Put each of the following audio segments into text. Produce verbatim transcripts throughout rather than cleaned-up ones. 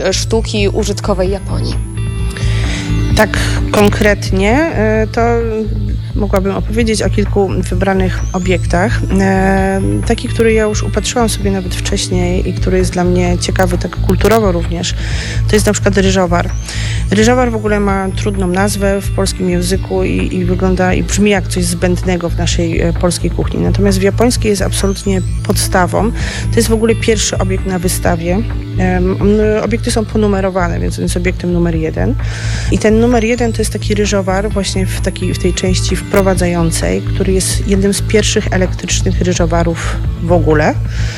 sztuki użytkowej Japonii? Tak konkretnie to mogłabym opowiedzieć o kilku wybranych obiektach. E, taki, który ja już upatrzyłam sobie nawet wcześniej i który jest dla mnie ciekawy tak kulturowo również, to jest na przykład ryżowar. Ryżowar w ogóle ma trudną nazwę w polskim języku i, i wygląda i brzmi jak coś zbędnego w naszej e, polskiej kuchni. Natomiast w japońskiej jest absolutnie podstawą. To jest w ogóle pierwszy obiekt na wystawie. E, obiekty są ponumerowane, więc on jest obiektem numer jeden. I ten numer jeden to jest taki ryżowar właśnie w, takiej, w tej części wprowadzającej, który jest jednym z pierwszych elektrycznych ryżowarów w ogóle.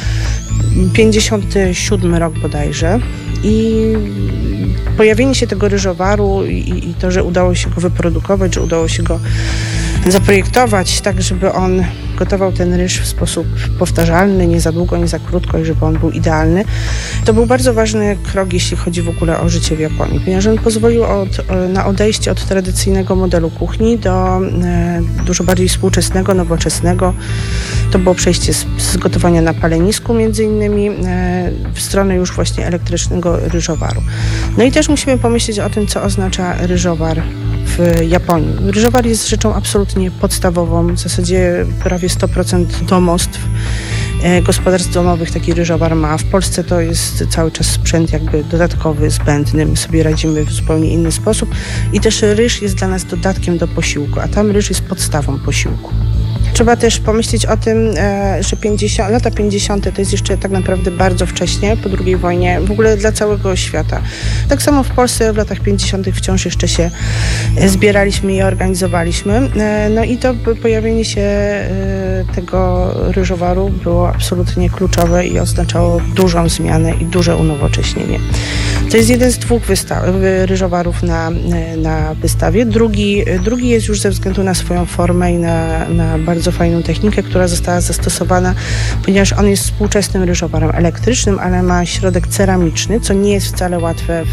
pięćdziesiąty siódmy rok bodajże. I pojawienie się tego ryżowaru i, i to, że udało się go wyprodukować, że udało się go zaprojektować tak, żeby on gotował ten ryż w sposób powtarzalny, nie za długo, nie za krótko i żeby on był idealny. To był bardzo ważny krok, jeśli chodzi w ogóle o życie w Japonii, ponieważ on pozwolił od, na odejście od tradycyjnego modelu kuchni do e, dużo bardziej współczesnego, nowoczesnego. To było przejście z, z gotowania na palenisku między innymi e, w stronę już właśnie elektrycznego ryżowaru. No i też musimy pomyśleć o tym, co oznacza ryżowar w Japonii. Ryżowar jest rzeczą absolutnie podstawową, w zasadzie prawie sto procent domostw, e, gospodarstw domowych taki ryżowar ma. W Polsce to jest cały czas sprzęt jakby dodatkowy, zbędny. My sobie radzimy w zupełnie inny sposób i też ryż jest dla nas dodatkiem do posiłku, a tam ryż jest podstawą posiłku. Trzeba też pomyśleć o tym, że pięćdziesiąte, lata pięćdziesiąte to jest jeszcze tak naprawdę bardzo wcześnie, po drugiej wojnie, w ogóle dla całego świata. Tak samo w Polsce w latach pięćdziesiątych wciąż jeszcze się zbieraliśmy i organizowaliśmy. No i to pojawienie się tego ryżowaru było absolutnie kluczowe i oznaczało dużą zmianę i duże unowocześnienie. To jest jeden z dwóch wystaw, ryżowarów na, na wystawie. Drugi, drugi jest już ze względu na swoją formę i na, na bardzo fajną technikę, która została zastosowana, ponieważ on jest współczesnym ryżowarem elektrycznym, ale ma środek ceramiczny, co nie jest wcale łatwe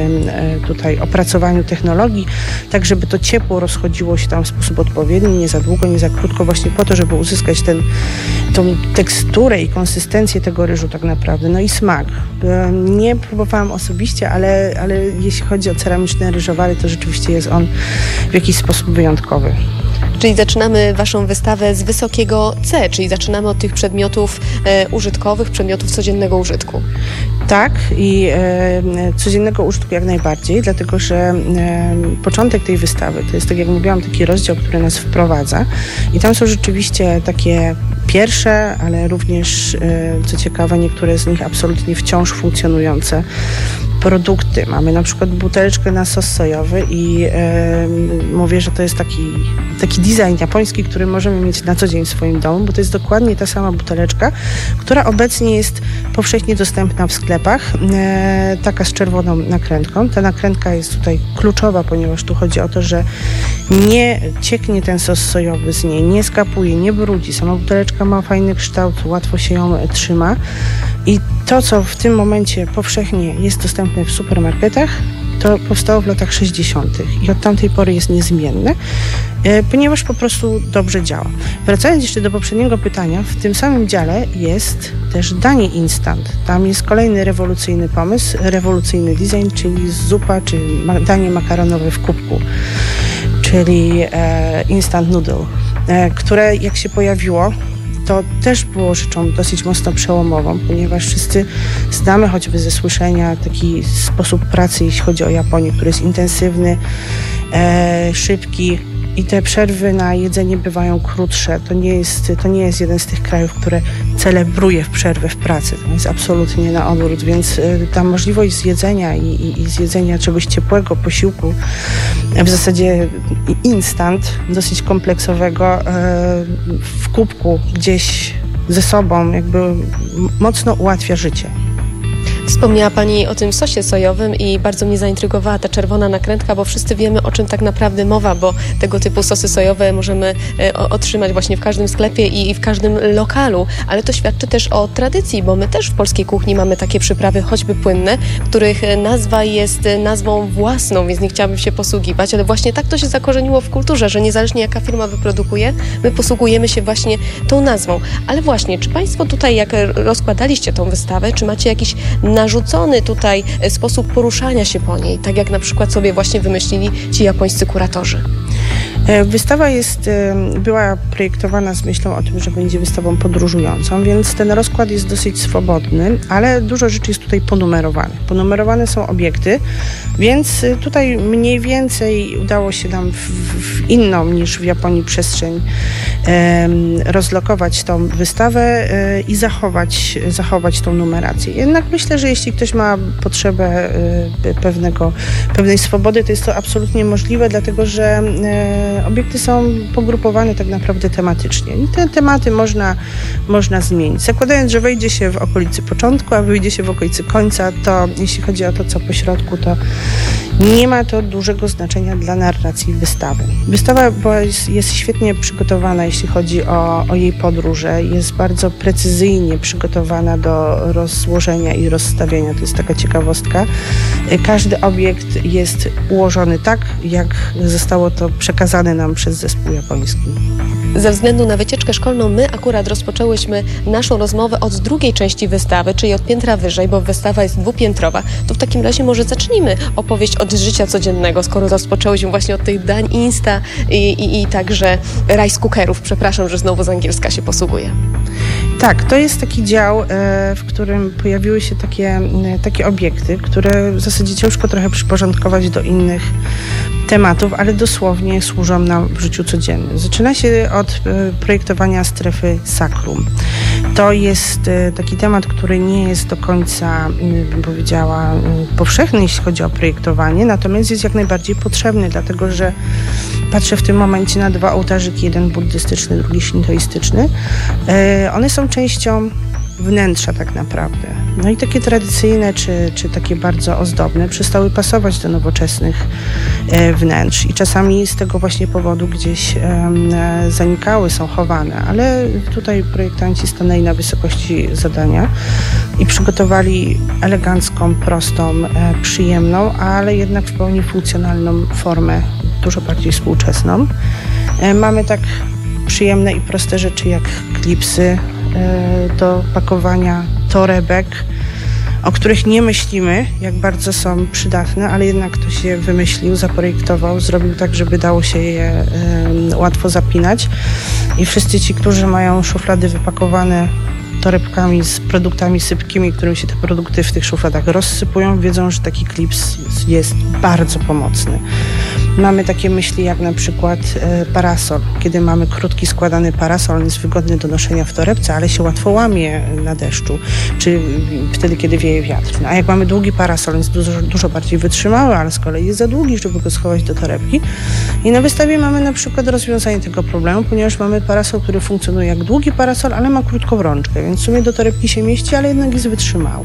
w tutaj opracowaniu technologii, tak żeby to ciepło rozchodziło się tam w sposób odpowiedni, nie za długo, nie za krótko, właśnie po to, żeby uzyskać ten, tą teksturę i konsystencję tego ryżu tak naprawdę, no i smak. Nie próbowałam osobiście, ale, ale jeśli chodzi o ceramiczne ryżowary, to rzeczywiście jest on w jakiś sposób wyjątkowy. Czyli zaczynamy Waszą wystawę z wysokiego C, czyli zaczynamy od tych przedmiotów e, użytkowych, przedmiotów codziennego użytku. Tak i e, codziennego użytku jak najbardziej, dlatego że e, początek tej wystawy to jest, tak jak mówiłam, taki rozdział, który nas wprowadza i tam są rzeczywiście takie pierwsze, ale również, e, co ciekawe, niektóre z nich absolutnie wciąż funkcjonujące produkty. Mamy na przykład buteleczkę na sos sojowy i e, mówię, że to jest taki, taki design japoński, który możemy mieć na co dzień w swoim domu, bo to jest dokładnie ta sama buteleczka, która obecnie jest powszechnie dostępna w sklepach, e, taka z czerwoną nakrętką. Ta nakrętka jest tutaj kluczowa, ponieważ tu chodzi o to, że nie cieknie ten sos sojowy z niej, nie skapuje, nie brudzi. Sama buteleczka ma fajny kształt, łatwo się ją trzyma i to, co w tym momencie powszechnie jest dostępne w supermarketach, to powstało w latach sześćdziesiątych i od tamtej pory jest niezmienne, e, ponieważ po prostu dobrze działa. Wracając jeszcze do poprzedniego pytania, w tym samym dziale jest też danie instant. Tam jest kolejny rewolucyjny pomysł, rewolucyjny design, czyli zupa, czy ma- danie makaronowe w kubku, czyli e, instant noodle, e, które jak się pojawiło, to też było rzeczą dosyć mocno przełomową, ponieważ wszyscy znamy choćby ze słyszenia taki sposób pracy, jeśli chodzi o Japonię, który jest intensywny, e, szybki i te przerwy na jedzenie bywają krótsze. To nie jest, to nie jest jeden z tych krajów, które celebruje w przerwę w pracy. To jest absolutnie na odwrót, więc e, ta możliwość zjedzenia i, i, i zjedzenia czegoś ciepłego, posiłku, w zasadzie instant, dosyć kompleksowego, e, w kubku gdzieś ze sobą jakby mocno ułatwia życie. Wspomniała Pani o tym sosie sojowym i bardzo mnie zaintrygowała ta czerwona nakrętka, bo wszyscy wiemy, o czym tak naprawdę mowa, bo tego typu sosy sojowe możemy e, otrzymać właśnie w każdym sklepie i, i w każdym lokalu, ale to świadczy też o tradycji, bo my też w polskiej kuchni mamy takie przyprawy choćby płynne, których nazwa jest nazwą własną, więc nie chciałabym się posługiwać, ale właśnie tak to się zakorzeniło w kulturze, że niezależnie jaka firma wyprodukuje, my posługujemy się właśnie tą nazwą. Ale właśnie, czy Państwo tutaj, jak rozkładaliście tą wystawę, czy macie jakiś narzędzia, narzucony tutaj sposób poruszania się po niej, tak jak na przykład sobie właśnie wymyślili ci japońscy kuratorzy? Wystawa jest, była projektowana z myślą o tym, że będzie wystawą podróżującą, więc ten rozkład jest dosyć swobodny, ale dużo rzeczy jest tutaj ponumerowane. Ponumerowane są obiekty, więc tutaj mniej więcej udało się nam w, w inną niż w Japonii przestrzeń e, rozlokować tą wystawę e, i zachować, zachować tą numerację. Jednak myślę, że jeśli ktoś ma potrzebę e, pewnego, pewnej swobody, to jest to absolutnie możliwe, dlatego że e, obiekty są pogrupowane tak naprawdę tematycznie i te tematy można, można zmienić. Zakładając, że wejdzie się w okolicy początku, a wyjdzie się w okolicy końca, to jeśli chodzi o to, co po środku, to nie ma to dużego znaczenia dla narracji wystawy. Wystawa była, jest, jest świetnie przygotowana, jeśli chodzi o, o jej podróże. Jest bardzo precyzyjnie przygotowana do rozłożenia i rozstawienia. To jest taka ciekawostka. Każdy obiekt jest ułożony tak, jak zostało to przekazane nam przez zespół japoński. Ze względu na wycieczkę szkolną my akurat rozpoczęłyśmy naszą rozmowę od drugiej części wystawy, czyli od piętra wyżej, bo wystawa jest dwupiętrowa. To w takim razie może zacznijmy opowieść od życia codziennego, skoro rozpoczęłyśmy właśnie od tych dań Insta i, i, i także rice cookerów. Przepraszam, że znowu z angielska się posługuję. Tak, to jest taki dział, w którym pojawiły się takie, takie obiekty, które w zasadzie ciężko trochę przyporządkować do innych tematów, ale dosłownie służą nam w życiu codziennym. Zaczyna się od projektowania strefy sakrum. To jest taki temat, który nie jest do końca, bym powiedziała, powszechny, jeśli chodzi o projektowanie, natomiast jest jak najbardziej potrzebny, dlatego że patrzę w tym momencie na dwa ołtarzyki, jeden buddystyczny, drugi szintoistyczny. One są częścią wnętrza tak naprawdę. No i takie tradycyjne, czy, czy takie bardzo ozdobne przestały pasować do nowoczesnych e, wnętrz i czasami z tego właśnie powodu gdzieś e, zanikały, są chowane, ale tutaj projektanci stanęli na wysokości zadania i przygotowali elegancką, prostą, e, przyjemną, ale jednak w pełni funkcjonalną formę, dużo bardziej współczesną. E, mamy tak przyjemne i proste rzeczy jak klipsy do pakowania torebek, o których nie myślimy, jak bardzo są przydatne, ale jednak ktoś je wymyślił, zaprojektował, zrobił tak, żeby dało się je y, łatwo zapinać. I wszyscy ci, którzy mają szuflady wypakowane torebkami z produktami sypkimi, którym się te produkty w tych szufladach rozsypują, wiedzą, że taki klips jest bardzo pomocny. Mamy takie myśli jak na przykład e, parasol. Kiedy mamy krótki, składany parasol, on jest wygodny do noszenia w torebce, ale się łatwo łamie na deszczu, czy wtedy, kiedy wieje wiatr. No, a jak mamy długi parasol, on jest dużo, dużo bardziej wytrzymały, ale z kolei jest za długi, żeby go schować do torebki. I na wystawie mamy na przykład rozwiązanie tego problemu, ponieważ mamy parasol, który funkcjonuje jak długi parasol, ale ma krótką rączkę, więc w sumie do torebki się mieści, ale jednak jest wytrzymały.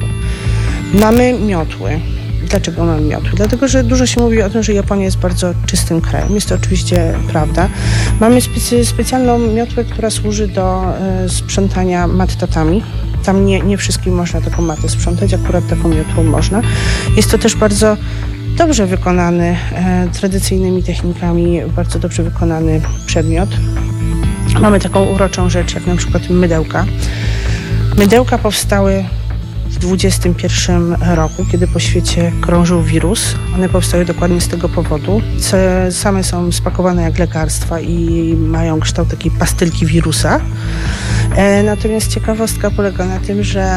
Mamy miotły. Dlaczego mamy miotły? Dlatego, że dużo się mówi o tym, że Japonia jest bardzo czystym krajem. Jest to oczywiście prawda. Mamy specy, specjalną miotłę, która służy do e, sprzątania mat tatami. Tam nie, nie wszystkim można taką matę sprzątać, akurat taką miotłą można. Jest to też bardzo dobrze wykonany, e, tradycyjnymi technikami, bardzo dobrze wykonany przedmiot. Mamy taką uroczą rzecz, jak na przykład mydełka. Mydełka powstały w dwudziestym pierwszym roku, kiedy po świecie krążył wirus. One powstały dokładnie z tego powodu. Same są spakowane jak lekarstwa i mają kształt takiej pastylki wirusa. Natomiast ciekawostka polega na tym, że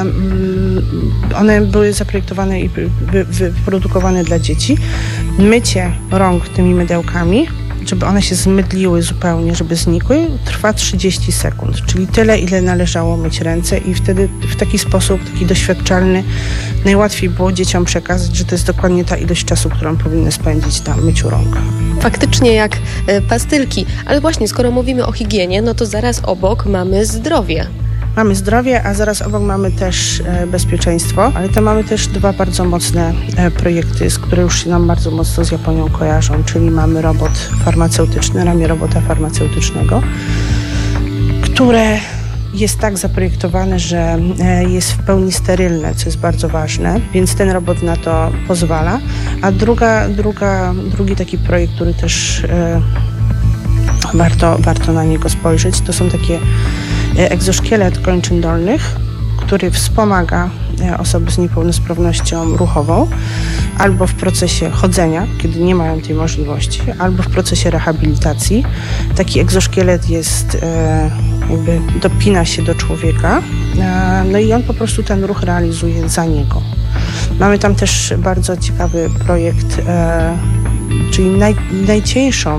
one były zaprojektowane i wyprodukowane dla dzieci. Mycie rąk tymi mydełkami, żeby one się zmydliły zupełnie, żeby znikły, trwa trzydzieści sekund, czyli tyle, ile należało myć ręce i wtedy w taki sposób, taki doświadczalny, najłatwiej było dzieciom przekazać, że to jest dokładnie ta ilość czasu, którą powinny spędzić na myciu rąk. Faktycznie jak y, pastylki, ale właśnie skoro mówimy o higienie, no to zaraz obok mamy zdrowie. Mamy zdrowie, a zaraz obok mamy też e, bezpieczeństwo, ale to mamy też dwa bardzo mocne e, projekty, z które już się nam bardzo mocno z Japonią kojarzą, czyli mamy robot farmaceutyczny, ramię robota farmaceutycznego, które jest tak zaprojektowane, że e, jest w pełni sterylne, co jest bardzo ważne, więc ten robot na to pozwala. A druga, druga, drugi taki projekt, który też e, warto, warto na niego spojrzeć, to są takie egzoszkielet kończyn dolnych, który wspomaga osoby z niepełnosprawnością ruchową albo w procesie chodzenia, kiedy nie mają tej możliwości, albo w procesie rehabilitacji. Taki egzoszkielet jest, jakby dopina się do człowieka, no i on po prostu ten ruch realizuje za niego. Mamy tam też bardzo ciekawy projekt, czyli naj, najcieńszą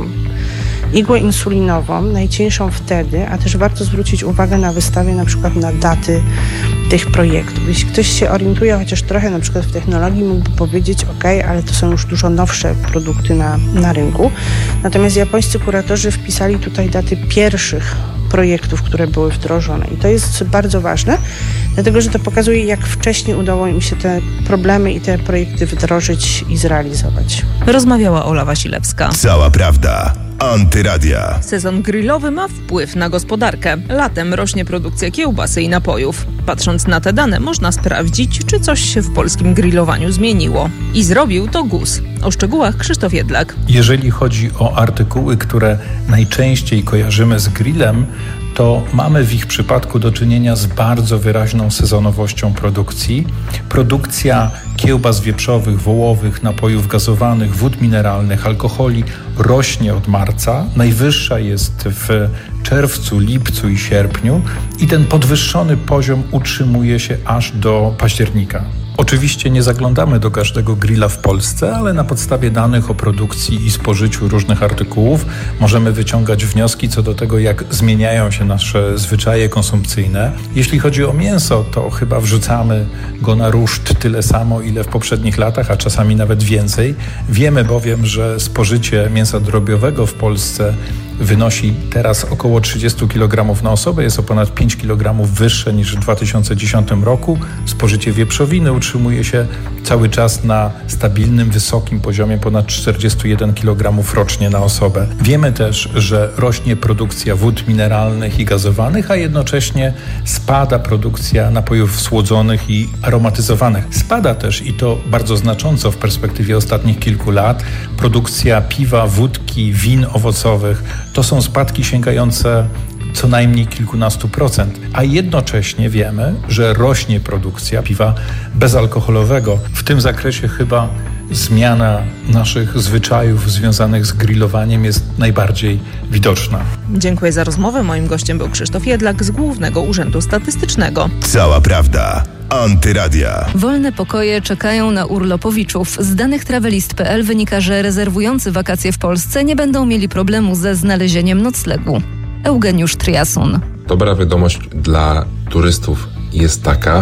igłę insulinową, najcieńszą wtedy, a też warto zwrócić uwagę na wystawie, na przykład na daty tych projektów. Jeśli ktoś się orientuje chociaż trochę na przykład w technologii, mógłby powiedzieć, ok, ale to są już dużo nowsze produkty na, na rynku. Natomiast japońscy kuratorzy wpisali tutaj daty pierwszych projektów, które były wdrożone. I to jest bardzo ważne, dlatego że to pokazuje, jak wcześniej udało im się te problemy i te projekty wdrożyć i zrealizować. Rozmawiała Ola Wasilewska. Cała prawda. Antyradia. Sezon grillowy ma wpływ na gospodarkę. Latem rośnie produkcja kiełbasy i napojów. Patrząc na te dane, można sprawdzić, czy coś się w polskim grillowaniu zmieniło. I zrobił to G U S. O szczegółach Krzysztof Jedlak. Jeżeli chodzi o artykuły, które najczęściej kojarzymy z grillem, to mamy w ich przypadku do czynienia z bardzo wyraźną sezonowością produkcji. Produkcja kiełbas wieprzowych, wołowych, napojów gazowanych, wód mineralnych, alkoholi rośnie od marca. Najwyższa jest w czerwcu, lipcu i sierpniu i ten podwyższony poziom utrzymuje się aż do października. Oczywiście nie zaglądamy do każdego grilla w Polsce, ale na podstawie danych o produkcji i spożyciu różnych artykułów możemy wyciągać wnioski co do tego, jak zmieniają się nasze zwyczaje konsumpcyjne. Jeśli chodzi o mięso, to chyba wrzucamy go na ruszt tyle samo, ile w poprzednich latach, a czasami nawet więcej. Wiemy bowiem, że spożycie mięsa drobiowego w Polsce wynosi teraz około trzydzieści kilogramów na osobę, jest o ponad pięć kilogramów wyższe niż w dwa tysiące dziesiątym roku. Spożycie wieprzowiny utrzymuje się cały czas na stabilnym, wysokim poziomie ponad czterdzieści jeden kilogramów rocznie na osobę. Wiemy też, że rośnie produkcja wód mineralnych i gazowanych, a jednocześnie spada produkcja napojów słodzonych i aromatyzowanych. Spada też, i to bardzo znacząco w perspektywie ostatnich kilku lat, produkcja piwa, wódki, win owocowych. To są spadki sięgające co najmniej kilkunastu procent, a jednocześnie wiemy, że rośnie produkcja piwa bezalkoholowego. W tym zakresie chyba zmiana naszych zwyczajów związanych z grillowaniem jest najbardziej widoczna. Dziękuję za rozmowę. Moim gościem był Krzysztof Jedlak z Głównego Urzędu Statystycznego. Cała prawda. Antyradia. Wolne pokoje czekają na urlopowiczów. Z danych travelist kropka p l wynika, że rezerwujący wakacje w Polsce nie będą mieli problemu ze znalezieniem noclegu. Eugeniusz Triasun. Dobra wiadomość dla turystów jest taka,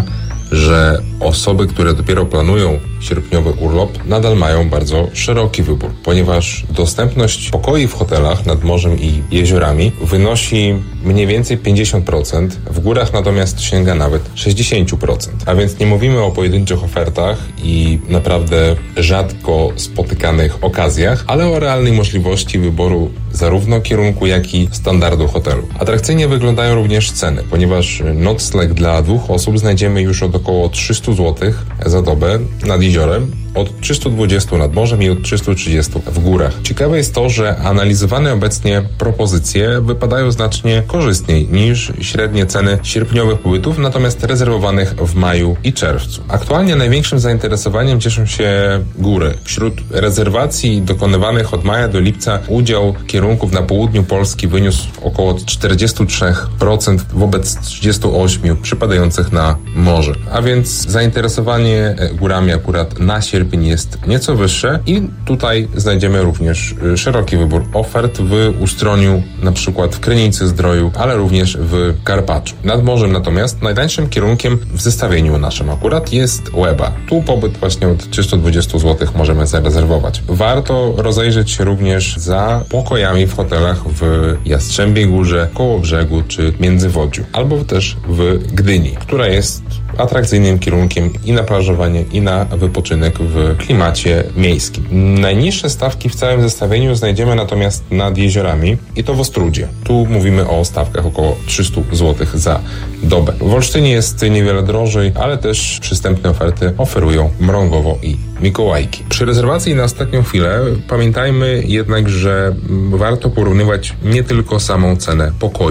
że osoby, które dopiero planują sierpniowy urlop, nadal mają bardzo szeroki wybór, ponieważ dostępność pokoi w hotelach nad morzem i jeziorami wynosi mniej więcej pięćdziesiąt procent, w górach natomiast sięga nawet sześćdziesiąt procent. A więc nie mówimy o pojedynczych ofertach i naprawdę rzadko spotykanych okazjach, ale o realnej możliwości wyboru zarówno kierunku, jak i standardu hotelu. Atrakcyjnie wyglądają również ceny, ponieważ nocleg dla dwóch osób znajdziemy już od około trzysta złotych za dobę nad jeziorem, od trzysta dwadzieścia nad morzem i od trzysta trzydzieści w górach. Ciekawe jest to, że analizowane obecnie propozycje wypadają znacznie korzystniej niż średnie ceny sierpniowych pobytów, natomiast rezerwowanych w maju i czerwcu. Aktualnie największym zainteresowaniem cieszą się góry. Wśród rezerwacji dokonywanych od maja do lipca udział kierunków na południu Polski wyniósł około czterdzieści trzy procent wobec trzydzieści osiem procent przypadających na morze. A więc zainteresowanie górami akurat na sierpień jest nieco wyższe i tutaj znajdziemy również szeroki wybór ofert w Ustroniu, na przykład w Krynicy Zdroju, ale również w Karpaczu. Nad morzem natomiast najtańszym kierunkiem w zestawieniu naszym akurat jest Łeba. Tu pobyt właśnie od trzysta dwadzieścia złotych możemy zarezerwować. Warto rozejrzeć się również za pokojami w hotelach w Jastrzębiej Górze, Kołobrzegu czy Międzywodziu, albo też w Gdyni, która jest atrakcyjnym kierunkiem i na plażowanie, i na wypoczynek w klimacie miejskim. Najniższe stawki w całym zestawieniu znajdziemy natomiast nad jeziorami i to w Ostródzie. Tu mówimy o stawkach około trzysta złotych za dobę. W Olsztynie jest niewiele drożej, ale też przystępne oferty oferują Mrągowo i Mikołajki. Przy rezerwacji na ostatnią chwilę pamiętajmy jednak, że warto porównywać nie tylko samą cenę pokoju,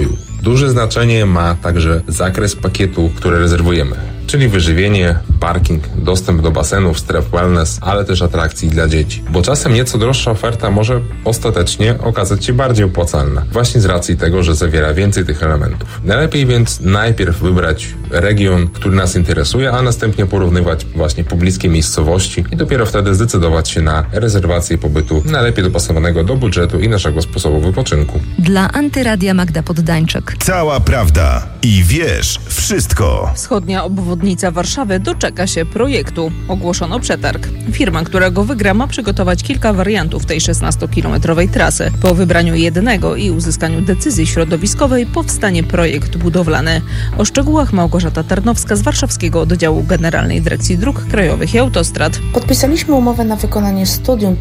Duże znaczenie ma także zakres pakietu, który rezerwujemy, czyli wyżywienie, parking, dostęp do basenów, stref wellness, ale też atrakcji dla dzieci. Bo czasem nieco droższa oferta może ostatecznie okazać się bardziej opłacalna, właśnie z racji tego, że zawiera więcej tych elementów. Najlepiej więc najpierw wybrać region, który nas interesuje, a następnie porównywać właśnie pobliskie miejscowości i dopiero wtedy zdecydować się na rezerwację pobytu najlepiej dopasowanego do budżetu i naszego sposobu wypoczynku. Dla Antyradia Magda Poddańczyk. Cała prawda i wiesz wszystko. Wschodnia obwodnica Warszawy doczeka się projektu. Ogłoszono przetarg. Firma, która go wygra, ma przygotować kilka wariantów tej szesnastokilometrowej trasy. Po wybraniu jednego i uzyskaniu decyzji środowiskowej powstanie projekt budowlany. O szczegółach Małgorzata Tarnowska z Warszawskiego Oddziału Generalnej Dyrekcji Dróg Krajowych i Autostrad. Podpisaliśmy umowę na wykonanie studium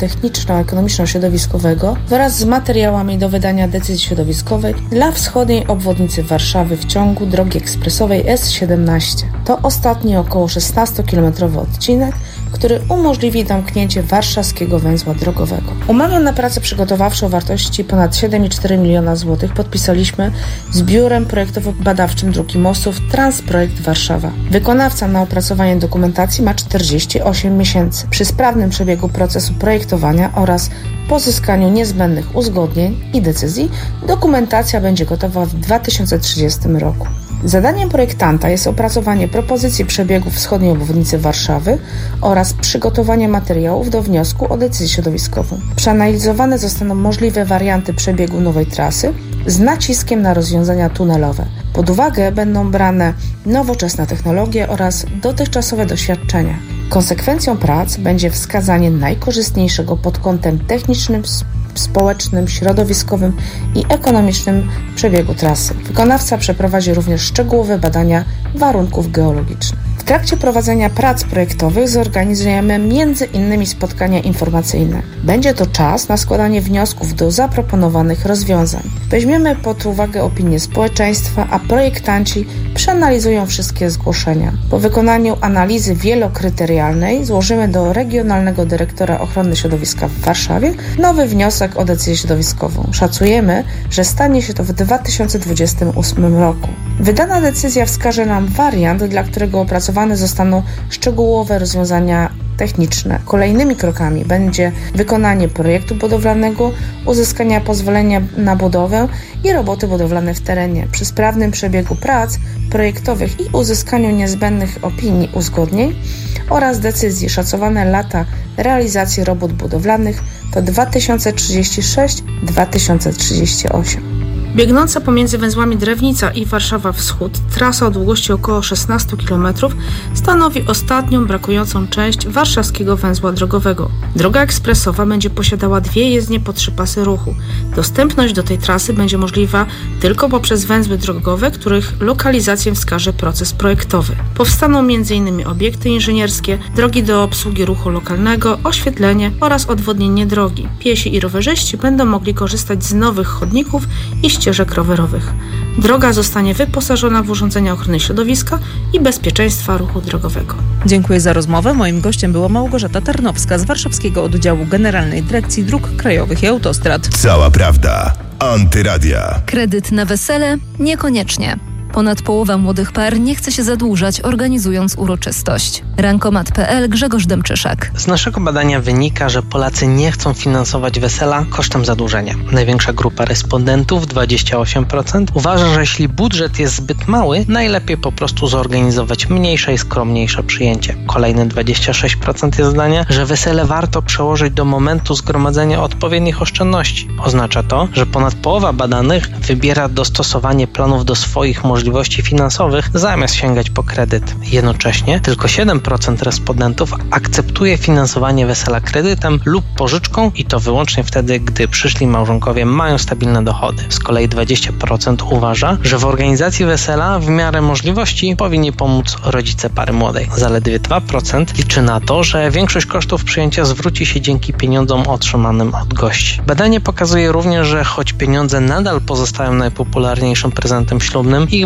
techniczno-ekonomiczno-środowiskowego wraz z materiałami do wydania decyzji środowiskowej dla wschodniej obwodnicy Warszawy w ciągu drogi ekspresowej S siedemnaście. To ostatni około szesnastokilometrowy odcinek, który umożliwi domknięcie warszawskiego węzła drogowego. Umowę na pracę przygotowawczą o wartości ponad siedem i cztery miliona złotych podpisaliśmy z Biurem Projektowo-Badawczym Dróg i Mostów Transprojekt Warszawa. Wykonawca na opracowanie dokumentacji ma czterdzieści osiem miesięcy. Przy sprawnym przebiegu procesu projektowania oraz pozyskaniu niezbędnych uzgodnień i decyzji dokumentacja będzie gotowa w dwa tysiące trzydziestym roku. Zadaniem projektanta jest opracowanie propozycji przebiegu wschodniej obwodnicy Warszawy oraz przygotowanie materiałów do wniosku o decyzję środowiskową. Przeanalizowane zostaną możliwe warianty przebiegu nowej trasy z naciskiem na rozwiązania tunelowe. Pod uwagę będą brane nowoczesne technologie oraz dotychczasowe doświadczenia. Konsekwencją prac będzie wskazanie najkorzystniejszego pod kątem technicznym, społecznym, środowiskowym i ekonomicznym przebiegu trasy. Wykonawca przeprowadzi również szczegółowe badania warunków geologicznych. W trakcie prowadzenia prac projektowych zorganizujemy między innymi spotkania informacyjne. Będzie to czas na składanie wniosków do zaproponowanych rozwiązań. Weźmiemy pod uwagę opinię społeczeństwa, a projektanci przeanalizują wszystkie zgłoszenia. Po wykonaniu analizy wielokryterialnej złożymy do Regionalnego Dyrektora Ochrony Środowiska w Warszawie nowy wniosek o decyzję środowiskową. Szacujemy, że stanie się to w dwa tysiące dwudziestym ósmym roku. Wydana decyzja wskaże nam wariant, dla którego opracowane zostaną szczegółowe rozwiązania techniczne. Kolejnymi krokami będzie wykonanie projektu budowlanego, uzyskania pozwolenia na budowę i roboty budowlane w terenie. Przy sprawnym przebiegu prac projektowych i uzyskaniu niezbędnych opinii, uzgodnień oraz decyzji szacowane lata realizacji robót budowlanych to dwa tysiące trzydziesty szósty do dwa tysiące trzydziestego ósmego. Biegnąca pomiędzy węzłami Drewnica i Warszawa Wschód trasa o długości około szesnaście kilometrów stanowi ostatnią brakującą część warszawskiego węzła drogowego. Droga ekspresowa będzie posiadała dwie jezdnie po trzy pasy ruchu. Dostępność do tej trasy będzie możliwa tylko poprzez węzły drogowe, których lokalizację wskaże proces projektowy. Powstaną między innymi obiekty inżynierskie, drogi do obsługi ruchu lokalnego, oświetlenie oraz odwodnienie drogi. Piesi i rowerzyści będą mogli korzystać z nowych chodników i ścieżek rowerowych. Droga zostanie wyposażona w urządzenia ochrony środowiska i bezpieczeństwa ruchu drogowego. Dziękuję za rozmowę. Moim gościem była Małgorzata Tarnowska z Warszawskiego Oddziału Generalnej Dyrekcji Dróg Krajowych i Autostrad. Cała prawda. Antyradia. Kredyt na wesele? Niekoniecznie. Ponad połowa młodych par nie chce się zadłużać, organizując uroczystość. Rankomat kropka pe el, Grzegorz Dęczyszak. Z naszego badania wynika, że Polacy nie chcą finansować wesela kosztem zadłużenia. Największa grupa respondentów, dwadzieścia osiem procent, uważa, że jeśli budżet jest zbyt mały, najlepiej po prostu zorganizować mniejsze i skromniejsze przyjęcie. Kolejne dwadzieścia sześć procent jest zdania, że wesele warto przełożyć do momentu zgromadzenia odpowiednich oszczędności. Oznacza to, że ponad połowa badanych wybiera dostosowanie planów do swoich możliwości możliwości finansowych, zamiast sięgać po kredyt. Jednocześnie tylko siedem procent respondentów akceptuje finansowanie wesela kredytem lub pożyczką i to wyłącznie wtedy, gdy przyszli małżonkowie mają stabilne dochody. Z kolei dwadzieścia procent uważa, że w organizacji wesela w miarę możliwości powinni pomóc rodzice pary młodej. Zaledwie dwa procent liczy na to, że większość kosztów przyjęcia zwróci się dzięki pieniądzom otrzymanym od gości. Badanie pokazuje również, że choć pieniądze nadal pozostają najpopularniejszym prezentem ślubnym, ich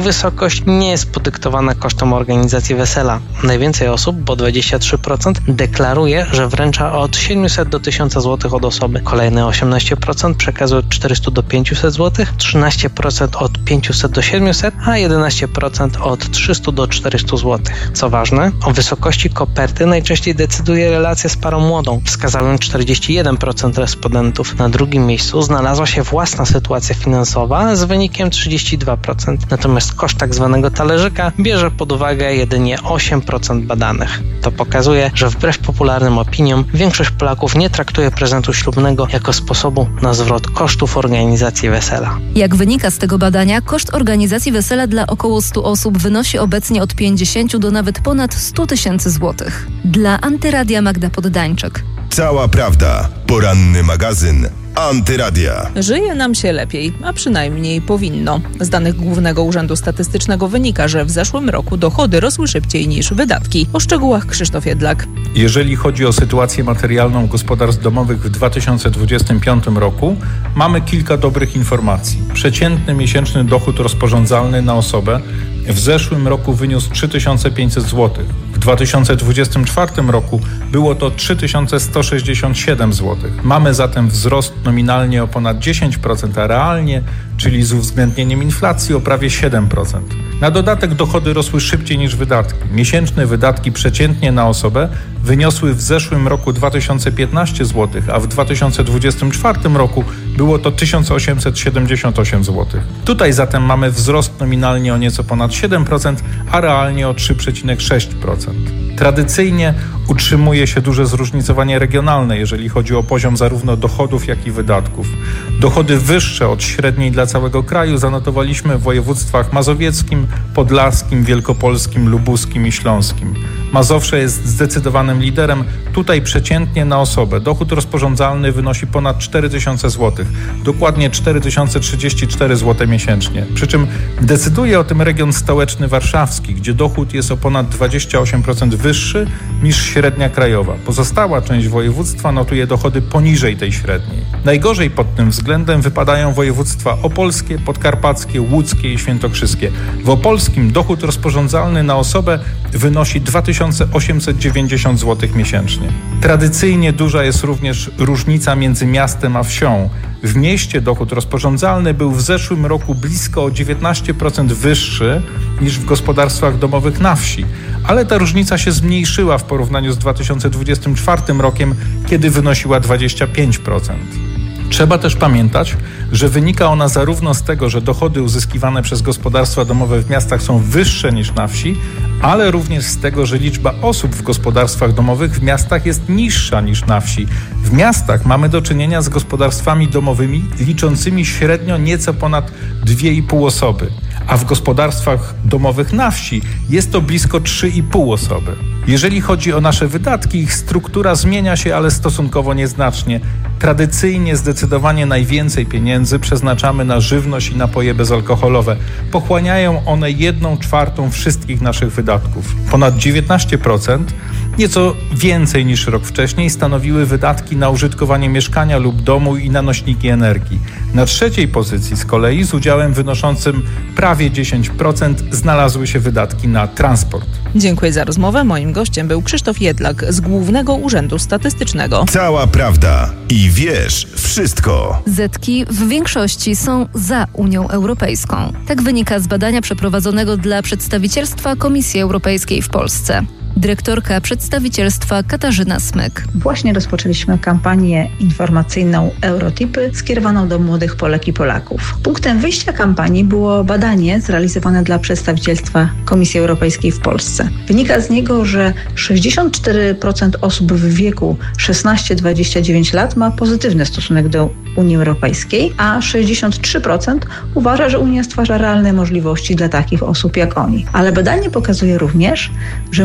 wysokość nie jest podyktowana kosztem organizacji wesela. Najwięcej osób, bo dwadzieścia trzy procent, deklaruje, że wręcza od siedemset do tysiąca złotych od osoby. Kolejne osiemnaście procent przekazuje od czterysta do pięciuset złotych, trzynaście procent od pięciuset do siedmiuset, a jedenaście procent od trzysta do czterystu złotych. Co ważne, o wysokości koperty najczęściej decyduje relacja z parą młodą. Wskazałem czterdzieści jeden procent respondentów. Na drugim miejscu znalazła się własna sytuacja finansowa z wynikiem trzydzieści dwa procent. Natomiast koszt tak zwanego talerzyka bierze pod uwagę jedynie osiem procent badanych. To pokazuje, że wbrew popularnym opiniom większość Polaków nie traktuje prezentu ślubnego jako sposobu na zwrot kosztów organizacji wesela. Jak wynika z tego badania, koszt organizacji wesela dla około stu osób wynosi obecnie od pięćdziesięciu do nawet ponad stu tysięcy złotych. Dla Antyradia Magda Poddańczyk. Cała prawda. Poranny magazyn Antyradia. Żyje nam się lepiej, a przynajmniej powinno. Z danych Głównego Urzędu Statystycznego wynika, że w zeszłym roku dochody rosły szybciej niż wydatki. O szczegółach Krzysztof Jedlak. Jeżeli chodzi o sytuację materialną gospodarstw domowych w dwa tysiące dwudziestym piątym roku, mamy kilka dobrych informacji. Przeciętny miesięczny dochód rozporządzalny na osobę w zeszłym roku wyniósł trzy tysiące pięćset złotych. W dwa tysiące dwudziestym czwartym roku było to trzy tysiące sto sześćdziesiąt siedem złotych. Mamy zatem wzrost nominalnie o ponad dziesięć procent, a realnie, czyli z uwzględnieniem inflacji, o prawie siedem procent. Na dodatek dochody rosły szybciej niż wydatki. Miesięczne wydatki przeciętnie na osobę wyniosły w zeszłym roku dwa tysiące piętnaście złotych, a w dwa tysiące dwudziestym czwartym roku było to tysiąc osiemset siedemdziesiąt osiem złotych. Tutaj zatem mamy wzrost nominalnie o nieco ponad siedem procent, a realnie o trzy przecinek sześć procent. Tradycyjnie utrzymuje się duże zróżnicowanie regionalne, jeżeli chodzi o poziom zarówno dochodów, jak i wydatków. Dochody wyższe od średniej dla całego kraju zanotowaliśmy w województwach mazowieckim, podlaskim, wielkopolskim, lubuskim i śląskim. Mazowsze jest zdecydowanym liderem. Tutaj przeciętnie na osobę dochód rozporządzalny wynosi ponad cztery tysiące złotych, dokładnie cztery tysiące trzydzieści cztery złote miesięcznie. Przy czym decyduje o tym region stołeczny warszawski, gdzie dochód jest o ponad dwadzieścia osiem procent wyższy niż średnia krajowa. Pozostała część województwa notuje dochody poniżej tej średniej. Najgorzej pod tym względem wypadają województwa opolskie, podkarpackie, łódzkie i świętokrzyskie. W opolskim dochód rozporządzalny na osobę wynosi dwa tysiące osiemset dziewięćdziesiąt złotych miesięcznie. Tradycyjnie duża jest również różnica między miastem a wsią. W mieście dochód rozporządzalny był w zeszłym roku blisko o dziewiętnaście procent wyższy niż w gospodarstwach domowych na wsi, ale ta różnica się zmniejszyła w porównaniu z dwa tysiące dwudziestym czwartym rokiem, kiedy wynosiła dwadzieścia pięć procent. Trzeba też pamiętać, że wynika ona zarówno z tego, że dochody uzyskiwane przez gospodarstwa domowe w miastach są wyższe niż na wsi, ale również z tego, że liczba osób w gospodarstwach domowych w miastach jest niższa niż na wsi. W miastach mamy do czynienia z gospodarstwami domowymi liczącymi średnio nieco ponad dwie i pół osoby, a w gospodarstwach domowych na wsi jest to blisko trzy i pół osoby. Jeżeli chodzi o nasze wydatki, ich struktura zmienia się, ale stosunkowo nieznacznie. Tradycyjnie zdecydowanie najwięcej pieniędzy przeznaczamy na żywność i napoje bezalkoholowe. Pochłaniają one jedną czwartą wszystkich naszych wydatków. Ponad dziewiętnaście procent, nieco więcej niż rok wcześniej, stanowiły wydatki na użytkowanie mieszkania lub domu i na nośniki energii. Na trzeciej pozycji z kolei, z udziałem wynoszącym prawie dziesięć procent, znalazły się wydatki na transport. Dziękuję za rozmowę. Moim gościem był Krzysztof Jedlak z Głównego Urzędu Statystycznego. Cała prawda i wiesz wszystko. Zetki w większości są za Unią Europejską. Tak wynika z badania przeprowadzonego dla przedstawicielstwa Komisji Europejskiej w Polsce. Dyrektorka przedstawicielstwa Katarzyna Smyk. Właśnie rozpoczęliśmy kampanię informacyjną Eurotipy skierowaną do młodych Polek i Polaków. Punktem wyjścia kampanii było badanie zrealizowane dla przedstawicielstwa Komisji Europejskiej w Polsce. Wynika z niego, że sześćdziesiąt cztery procent osób w wieku szesnaście do dwudziestu dziewięciu lat ma pozytywny stosunek do Unii Europejskiej, a sześćdziesiąt trzy procent uważa, że Unia stwarza realne możliwości dla takich osób jak oni. Ale badanie pokazuje również, że młodzi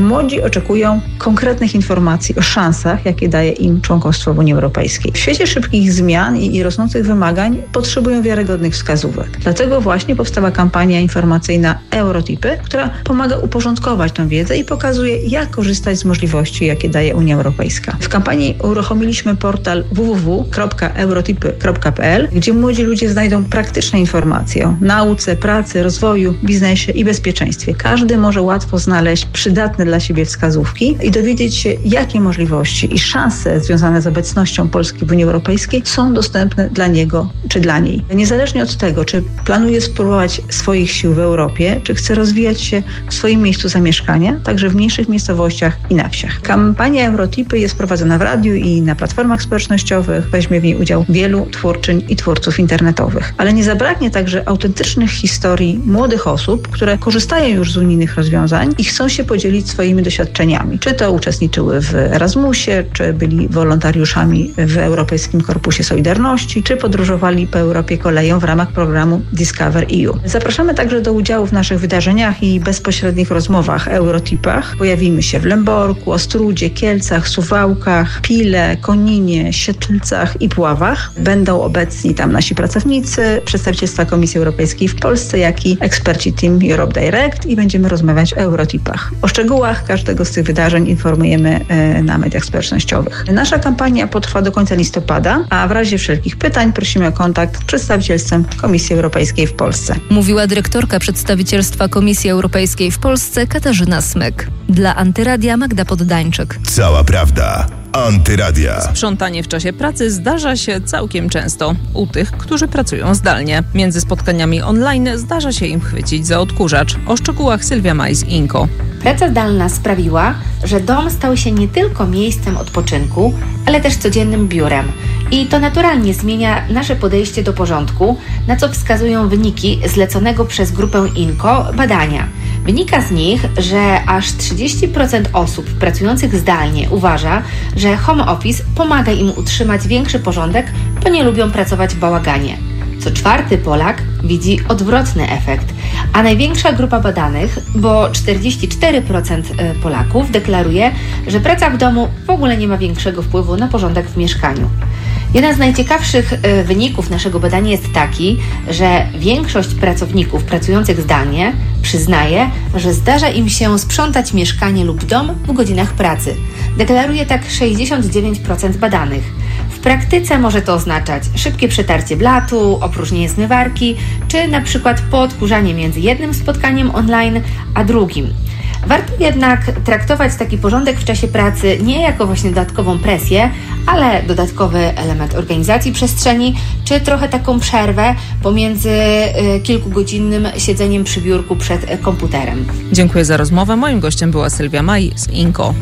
ludzie oczekują konkretnych informacji o szansach, jakie daje im członkostwo w Unii Europejskiej. W świecie szybkich zmian i, i rosnących wymagań potrzebują wiarygodnych wskazówek. Dlatego właśnie powstała kampania informacyjna Eurotipy, która pomaga uporządkować tę wiedzę i pokazuje, jak korzystać z możliwości, jakie daje Unia Europejska. W kampanii uruchomiliśmy portal w w w kropka eurotipy kropka p l, gdzie młodzi ludzie znajdą praktyczne informacje o nauce, pracy, rozwoju, biznesie i bezpieczeństwie. Każdy może łatwo znaleźć przydatne dla siebie wskazówki i dowiedzieć się, jakie możliwości i szanse związane z obecnością Polski w Unii Europejskiej są dostępne dla niego czy dla niej. Niezależnie od tego, czy planuje spróbować swoich sił w Europie, czy chce rozwijać się w swoim miejscu zamieszkania, także w mniejszych miejscowościach i na wsiach. Kampania Eurotipy jest prowadzona w radiu i na platformach społecznościowych. Weźmie w niej udział wielu twórczyń i twórców internetowych. Ale nie zabraknie także autentycznych historii młodych osób, które korzystają już z unijnych rozwiązań i chcą się podzielić swoimi doświadczeniami. Czy to uczestniczyły w Erasmusie, czy byli wolontariuszami w Europejskim Korpusie Solidarności, czy podróżowali po Europie koleją w ramach programu Discover E U. Zapraszamy także do udziału w naszych wydarzeniach i bezpośrednich rozmowach Eurotipach. Pojawimy się w Lęborku, Ostródzie, Kielcach, Suwałkach, Pile, Koninie, Siedlcach i Puławach. Będą obecni tam nasi pracownicy, przedstawicielstwa Komisji Europejskiej w Polsce, jak i eksperci Team Europe Direct i będziemy rozmawiać o Eurotipach. O szczegółach każdego z tych wydarzeń informujemy na mediach społecznościowych. Nasza kampania potrwa do końca listopada, a w razie wszelkich pytań prosimy o kontakt z przedstawicielstwem Komisji Europejskiej w Polsce. Mówiła dyrektorka przedstawicielstwa Komisji Europejskiej w Polsce Katarzyna Smyk. Dla Antyradia Magda Poddańczyk. Cała prawda. Antyradia. Sprzątanie w czasie pracy zdarza się całkiem często u tych, którzy pracują zdalnie. Między spotkaniami online zdarza się im chwycić za odkurzacz. O szczegółach Sylwia Maj z Inko. Praca zdalna sprawiła, że dom stał się nie tylko miejscem odpoczynku, ale też codziennym biurem. I to naturalnie zmienia nasze podejście do porządku, na co wskazują wyniki zleconego przez grupę Inko badania. Wynika z nich, że aż trzydzieści procent osób pracujących zdalnie uważa, że home office pomaga im utrzymać większy porządek, bo nie lubią pracować w bałaganie. Co czwarty Polak widzi odwrotny efekt, a największa grupa badanych, bo czterdzieści cztery procent Polaków deklaruje, że praca w domu w ogóle nie ma większego wpływu na porządek w mieszkaniu. Jeden z najciekawszych wyników naszego badania jest taki, że większość pracowników pracujących zdalnie przyznaje, że zdarza im się sprzątać mieszkanie lub dom w godzinach pracy. Deklaruje tak sześćdziesiąt dziewięć procent badanych. W praktyce może to oznaczać szybkie przetarcie blatu, opróżnienie zmywarki, czy na przykład poodkurzanie między jednym spotkaniem online a drugim. Warto jednak traktować taki porządek w czasie pracy nie jako właśnie dodatkową presję, ale dodatkowy element organizacji przestrzeni, czy trochę taką przerwę pomiędzy kilkugodzinnym siedzeniem przy biurku przed komputerem. Dziękuję za rozmowę. Moim gościem była Sylwia Maj z Inko.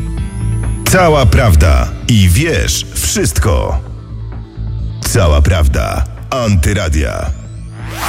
Cała prawda i wiesz wszystko. Cała prawda. Antyradia.